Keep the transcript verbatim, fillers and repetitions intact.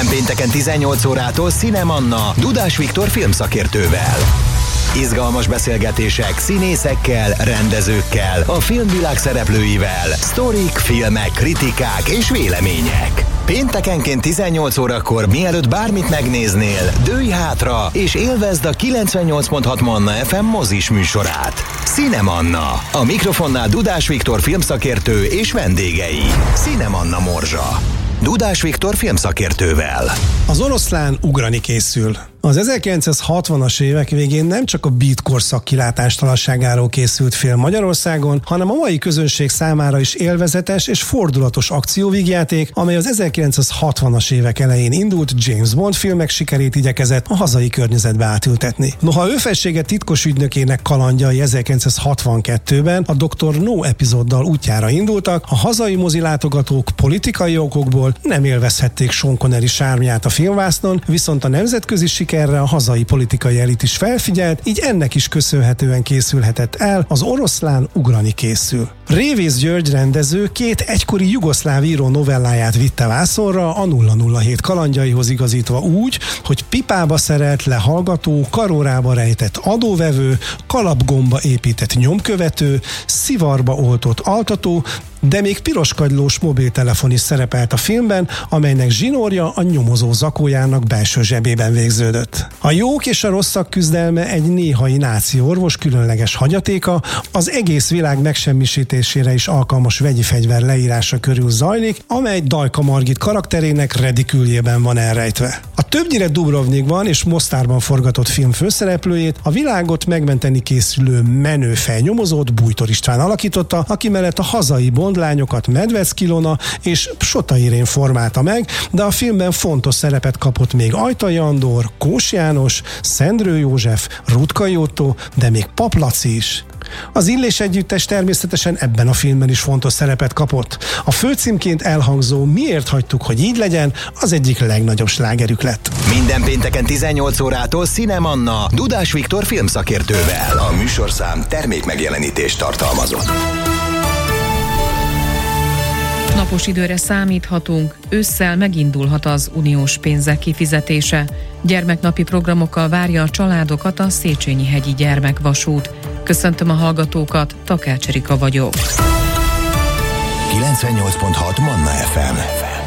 Minden pénteken tizennyolc órától Cinemanna Dudás Viktor filmszakértővel. Izgalmas beszélgetések színészekkel, rendezőkkel, a filmvilág szereplőivel, sztorik, filmek, kritikák és vélemények. Péntekenként tizennyolc órakor, mielőtt bármit megnéznél, dőlj hátra és élvezd a kilencvennyolc pont hat Manna ef em mozis műsorát. Cinemanna. A mikrofonnál Dudás Viktor filmszakértő és vendégei. Cinemanna Morzsa. Dudás Viktor filmszakértővel. Az oroszlán ugrani készül. Az ezerkilencszázhatvanas évek végén nem csak a beat korszak kilátástalanságáról készült film Magyarországon, hanem a mai közönség számára is élvezetes és fordulatos akcióvígjáték, amely az ezerkilencszázhatvanas évek elején indult James Bond filmek sikerét igyekezett a hazai környezetbe átültetni. Noha ő felsége titkos ügynökének kalandjai ezerkilencszázhatvankettőben a doktor No epizóddal útjára indultak, a hazai mozilátogatók politikai okokból nem élvezhették Sean Connery sármját a filmvásznon, viszont a nemzetközi sikerre a hazai politikai elit is felfigyelt, így ennek is köszönhetően készülhetett el az Oroszlán ugrani készül. Révész György rendező két egykori jugoszláv író novelláját vitte vászonra a nulla nulla hét kalandjaihoz igazítva úgy, hogy pipába szerelt lehallgató, karórába rejtett adóvevő, kalapgomba épített nyomkövető, szivarba oltott altató, de még piroskagylós mobiltelefon is szerepelt a filmben, amelynek zsinórja a nyomozó zakójának belső zsebében végződött. A jók és a rosszak küzdelme egy néhai náci orvos különleges hagyatéka, az egész világ megsemmisítésére is alkalmas vegyi fegyver leírása körül zajlik, amely Dajka Margit karakterének rediküljében van elrejtve. A többnyire Dubrovnikban és Mostárban forgatott film főszereplőjét, a világot megmenteni készülő menő fejnyomozót Bújtor István alakította, aki mellett a hazai bondlányokat Medvecki Ilona és Sota Irén formálta meg, de a filmben fontos szerepet kapott még Ajtai Andor, Kós János, Szendrő József, Rutkai Ottó, de még Pap Laci is. Az Illés együttes természetesen ebben a filmben is fontos szerepet kapott. A főcímként elhangzó Miért hagytuk, hogy így legyen, az egyik legnagyobb slágerük lett. Minden pénteken tizennyolc órától Cinemanna Dudás Viktor filmszakértővel. A műsorszám termékmegjelenítést tartalmazott. Napos időre számíthatunk, ősszel megindulhat az uniós pénzek kifizetése. Gyermeknapi programokkal várja a családokat a Széchenyi-hegyi gyermekvasút. Köszöntöm a hallgatókat, Takács Erika vagyok. kilencvennyolc pont hat Manna ef em.